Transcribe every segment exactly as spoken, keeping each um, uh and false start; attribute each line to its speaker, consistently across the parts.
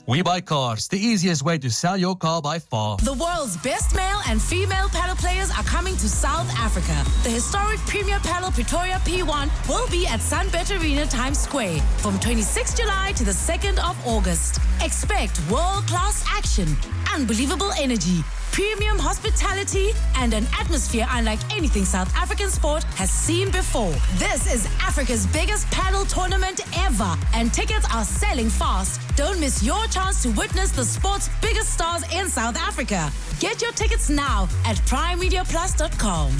Speaker 1: We Buy Cars, the easiest way to sell your car by far.
Speaker 2: The world's best male and female paddle players are coming to South Africa. The historic Premier Paddle Pretoria P one will be at Sunbet Arena Times Square from twenty-sixth of July to the second of August. Expect world-class action, unbelievable energy, premium hospitality, and an atmosphere unlike anything South African sport has seen before. This is Africa's biggest paddle tournament ever, and tickets are selling fast. Don't miss your chance to witness the sport's biggest stars in South Africa. Get your tickets now at prime media plus dot com.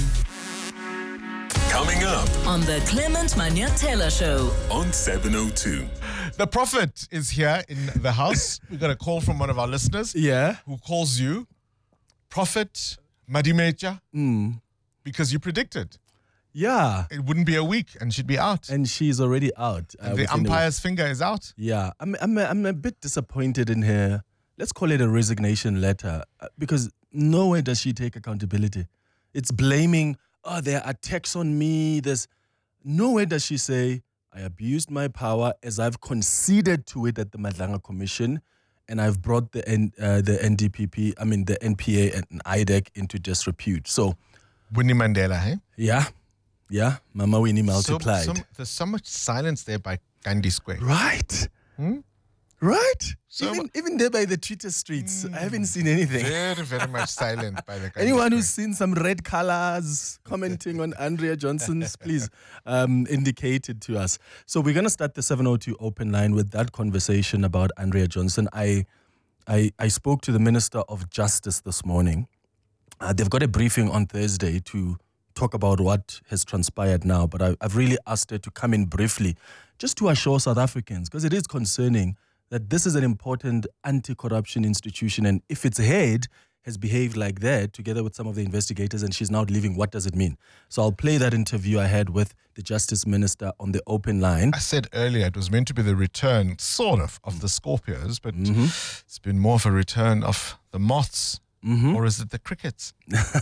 Speaker 3: Coming up
Speaker 4: on the Clement Manyathela Show
Speaker 3: on seven oh two.
Speaker 5: The Prophet is here in the house. We got a call from one of our listeners.
Speaker 6: Yeah.
Speaker 5: Who calls you Prophet Madimecha
Speaker 6: mm.
Speaker 5: because you predicted.
Speaker 6: Yeah.
Speaker 5: It wouldn't be a week and she'd be out.
Speaker 6: And she's already out.
Speaker 5: Uh, the umpire's finger is out.
Speaker 6: Yeah. I'm, I'm, a, I'm a bit disappointed in her. Let's call it a resignation letter because nowhere does she take accountability. It's blaming, oh, there are attacks on me. There's nowhere does she say, I abused my power as I've conceded to it at the Madlanga Commission. And I've brought the N, uh, the N D P P, I mean the N P A and I D E C into disrepute. So,
Speaker 5: Winnie Mandela, hey?
Speaker 6: Yeah, yeah, Mama Winnie multiplied.
Speaker 5: So, some, there's so much silence there by Gandhi Square.
Speaker 6: Right,
Speaker 5: hmm?
Speaker 6: right.
Speaker 5: So
Speaker 6: even even there by the Twitter streets, mm, I haven't seen anything.
Speaker 5: Very, very much silent by the Gandhi
Speaker 6: Anyone
Speaker 5: Square.
Speaker 6: who's seen some red colors commenting on Andrea Johnson's, please um, indicate it to us. So we're going to start the seven oh two open line with that conversation about Andrea Johnson. I I, I spoke to the Minister of Justice this morning. Uh, they've got a briefing on Thursday to talk about what has transpired now, but I, I've really asked her to come in briefly just to assure South Africans, because it is concerning that this is an important anti-corruption institution, and if its head has behaved like that, together with some of the investigators, and she's now leaving, what does it mean? So I'll play that interview I had with the Justice Minister on the open line.
Speaker 5: I said earlier it was meant to be the return, sort of, of the Scorpios, but mm-hmm. it's been more of a return of the moths. Mm-hmm. Or is it the crickets?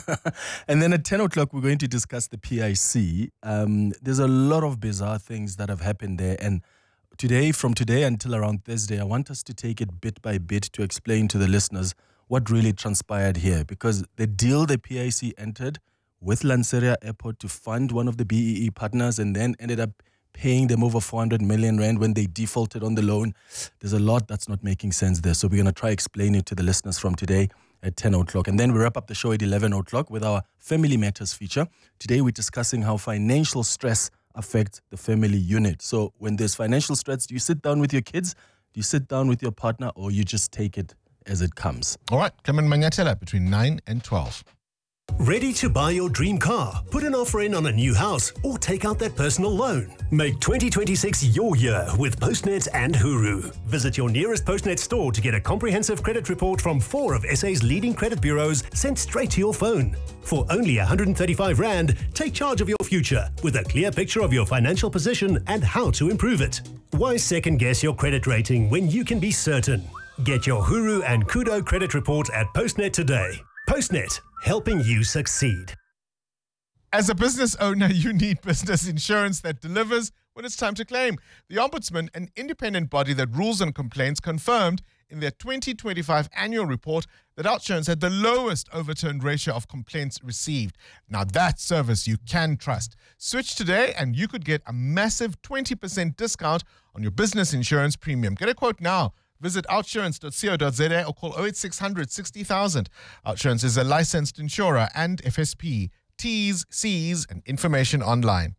Speaker 6: And then at ten o'clock, we're going to discuss the P I C. Um, there's a lot of bizarre things that have happened there, and Today, from today until around Thursday, I want us to take it bit by bit to explain to the listeners what really transpired here. Because the deal the P I C entered with Lanseria Airport to fund one of the B E E partners and then ended up paying them over four hundred million rand when they defaulted on the loan. There's a lot that's not making sense there. So we're going to try explain it to the listeners from today at ten o'clock. And then we wrap up the show at eleven o'clock with our Family Matters feature. Today, we're discussing how financial stress affect the family unit. So when there's financial stress, do you sit down with your kids, do you sit down with your partner, or you just take it as it comes?
Speaker 5: All right, Clement Manyathela between nine and twelve.
Speaker 7: Ready to buy your dream car, put an offer in on a new house, or take out that personal loan? Make twenty twenty-six your year with Postnet and Huru. Visit your nearest Postnet store to get a comprehensive credit report from four of S A's leading credit bureaus sent straight to your phone. For only one hundred thirty-five rand, take charge of your future with a clear picture of your financial position and how to improve it. Why second guess your credit rating when you can be certain? Get your Huru and Kudo credit report at Postnet today. Postnet, helping you succeed.
Speaker 5: As a business owner, you need business insurance that delivers when it's time to claim. The Ombudsman, an independent body that rules on complaints, confirmed in their twenty twenty-five annual report that OUTsurance had the lowest overturned ratio of complaints received. Now that service you can trust. Switch today and you could get a massive twenty percent discount on your business insurance premium. Get a quote now. Visit outsurance dot co dot za or call oh eight six hundred sixty thousand. OUTsurance is a licensed insurer and F S P. T's, C's, and information online.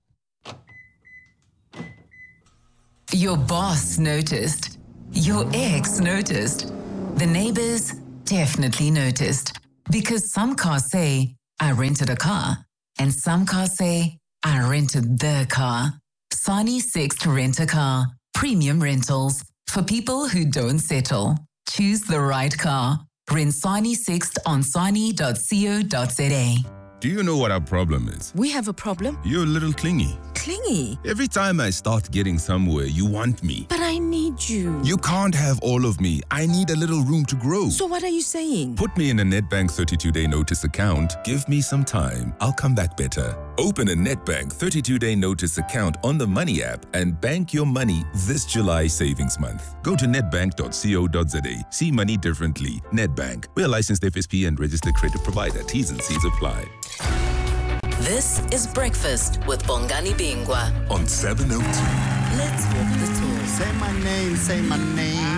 Speaker 4: Your boss noticed. Your ex noticed. The neighbors definitely noticed. Because some cars say, I rented a car. And some cars say, I rented the car. Sani Sixt Rent a Car. Premium rentals. For people who don't settle. Choose the right car. Rent Sani Sixt on sani dot co dot za.
Speaker 8: Do you know what our problem is?
Speaker 9: We have a problem.
Speaker 8: You're a little clingy.
Speaker 9: Clingy?
Speaker 8: Every time I start getting somewhere, you want me.
Speaker 9: But I need you.
Speaker 8: You can't have all of me. I need a little room to grow.
Speaker 9: So what are you saying?
Speaker 8: Put me in a Nedbank thirty-two day notice account. Give me some time. I'll come back better. Open a Nedbank thirty-two day notice account on the Money app and bank your money this July savings month. Go to nedbank dot co dot za. See money differently. Nedbank. We're a licensed F S P and registered credit provider. T's and C's apply.
Speaker 3: This is Breakfast with Bongani Bingwa
Speaker 8: On seven oh two.
Speaker 3: Let's walk the talk.
Speaker 10: Say my name, say my name.